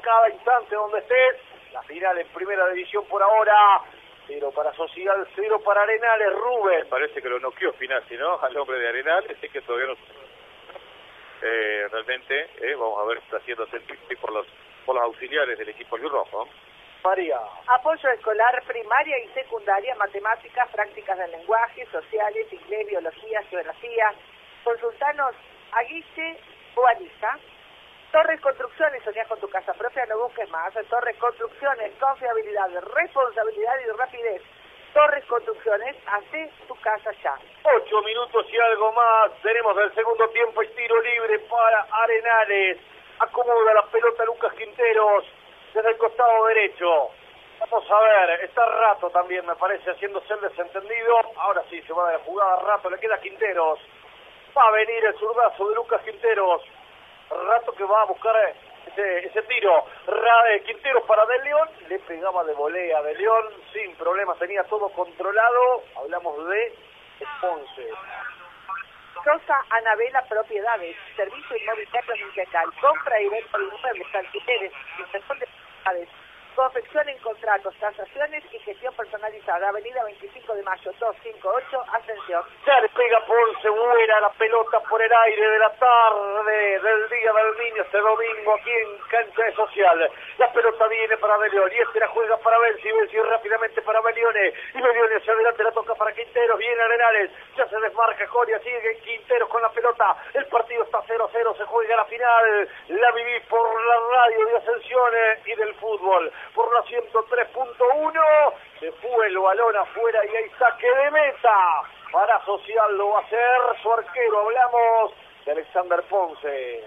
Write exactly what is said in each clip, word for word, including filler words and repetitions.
cada instante donde estés. La final en primera división por ahora. Cero para Social, cero para Arenales. Rubén. Parece que lo noqueó Finazzi, ¿no? Al hombre de Arenales, es que todavía no... Eh, realmente, eh, vamos a ver si está haciendo sentir por los, por los auxiliares del equipo albirrojo. María. Apoyo escolar, primaria y secundaria, matemáticas, prácticas del lenguaje, sociales, inglés, biología, geografía. Consultanos a Guille o a Lisa. Torres Construcciones, soñás con tu casa propia, no busques más. Torres Construcciones, confiabilidad, responsabilidad y rapidez. Torres Construcciones, hace tu casa ya. Ocho minutos y algo más. Tenemos el segundo tiempo y tiro libre para Arenales. Acomoda la pelota Lucas Quinteros desde el costado derecho. Vamos a ver, está Rato también, me parece, haciéndose el desentendido. Ahora sí, se va de la jugada Rato, le queda Quinteros. Va a venir el zurdazo de Lucas Quinteros. Rato que va a buscar ese, ese tiro. Ra, eh, Quinteros para De León. Le pegaba de volea a De León sin problemas, tenía todo controlado. Hablamos de Ponce. Rosa Anabela Propiedades, servicio inmobiliario integral, compra y venta de inmuebles, alquileres, inversión de propiedades, confección en contratos, tasaciones y gestión personalizada. Avenida veinticinco de mayo, doscientos cincuenta y ocho, Ascensión. Ya le pega Ponce, vuela la pelota por el aire de la tarde del día del niño este domingo aquí en Cancha de Social. La pelota viene para De León y este la juega para Benzi, Benzi rápidamente para Belione y Belione hacia adelante la toca para Quinteros, viene Arenales, ya se desmarca Coria, sigue Quinteros con la pelota, el partido está cero a cero, se juega la final, la vivís por la radio de Ascensión y del fútbol. Por la ciento tres punto uno, se fue el balón afuera y hay saque de meta. Para Social lo va a hacer su arquero, hablamos de Alexander Ponce.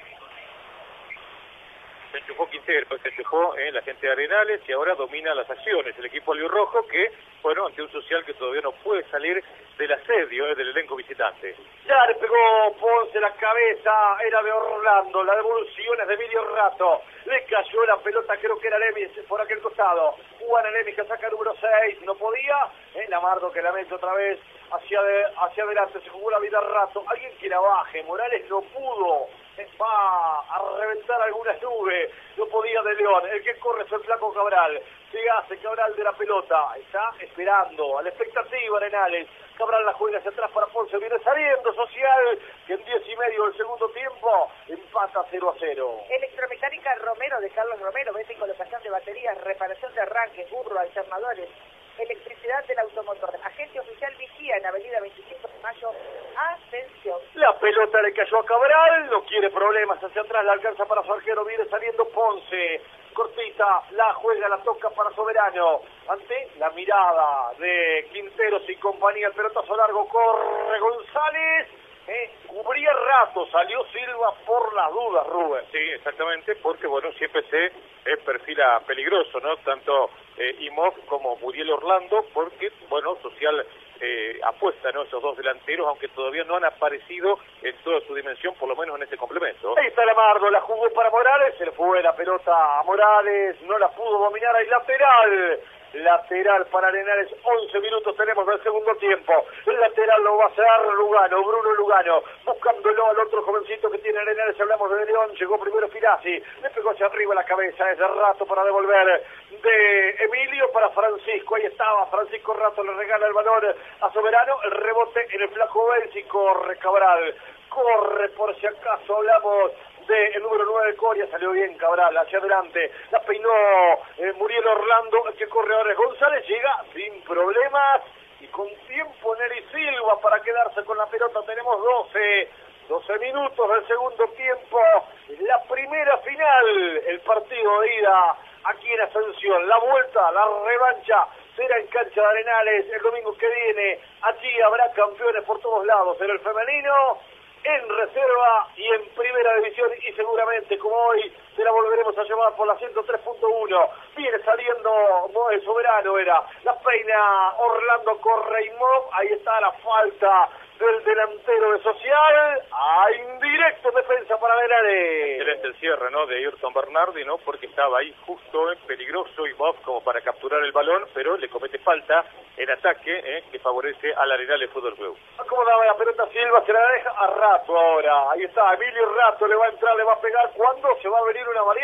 Se enchufó Quintero, se enchufó eh, la gente de Arenales y ahora domina las acciones. El equipo albirrojo que, bueno, ante un Social que todavía no puede salir del asedio eh, del elenco visitante. Ya le pegó Ponce la cabeza, era de Orlando, la devolución es de Emilio Rato. Le cayó la pelota, creo que era Lemis por aquel costado. Juan Lemis que saca el número seis, no podía. Eh, Lamardo que la mete otra vez hacia, de, hacia adelante, se jugó la vida Rato. Alguien que la baje, Morales no pudo. Va a reventar algunas nubes, no podía De León, el que corre es el flaco Cabral, se hace Cabral de la pelota, está esperando, a la expectativa Arenales, Cabral la juega hacia atrás para Ponce, viene saliendo Social, que en diez y medio del segundo tiempo empata cero a cero. Electromecánica Romero de Carlos Romero, venta y colocación de baterías, reparación de arranques, burro, alternadores, electricidad del automotor. Agente oficial Vigía en Avenida veinticinco de mayo, Ascensión. La pelota le cayó a Cabral, no quiere problemas hacia atrás, la alcanza para su arquero, viene saliendo Ponce. Cortita, la juega, la toca para Soberano. Ante la mirada de Quinteros y compañía, el pelotazo largo, corre González. Eh, cubría Rato, salió Silva por las dudas, Rubén. Sí, exactamente, porque bueno, siempre se eh, perfila peligroso, ¿no? Tanto eh, Imov como Muriel Orlando, porque, bueno, Social eh, apuesta, ¿no? Esos dos delanteros, aunque todavía no han aparecido en toda su dimensión, por lo menos en este complemento. Ahí está Lamardo, la jugó para Morales, se le fue la pelota a Morales, no la pudo dominar, hay lateral. Lateral para Arenales, once minutos tenemos del segundo tiempo. El lateral lo va a hacer Lugano, Bruno Lugano, buscándolo al otro jovencito que tiene Arenales, hablamos de León, llegó primero Filazzi, le pegó hacia arriba la cabeza, es de Rato para devolver de Emilio para Francisco, ahí estaba, Francisco Rato le regala el balón a Soberano, el rebote en el flaco Benzi, corre Cabral, corre por si acaso, hablamos de el número nueve de Coria, salió bien Cabral, hacia adelante, la peinó eh, Muriel Orlando, el que corre ahora es González, llega sin problemas y con tiempo Neri Silva para quedarse con la pelota, tenemos doce, doce minutos del segundo tiempo, la primera final, el partido de ida aquí en Ascensión, la vuelta, la revancha será en Cancha de Arenales el domingo que viene, allí habrá campeones por todos lados, en el femenino, en reserva y en primera división y seguramente como hoy se la volveremos a llevar por la ciento tres punto uno. Viene saliendo el Soberano, era la peina Orlando Correimov, ahí está la falta del delantero de Social, a indirecto defensa para Arenales. Excelente el cierre, ¿no? De Ayrton Bernardi, ¿no? Porque estaba ahí justo, eh, peligroso y Bob como para capturar el balón, pero le comete falta en ataque, eh, que favorece al Arenales Fútbol Club. Acomodaba la pelota Silva, se la deja a Rato ahora. Ahí está, Emilio Rato le va a entrar, le va a pegar. ¿Cuándo se va a venir una variante?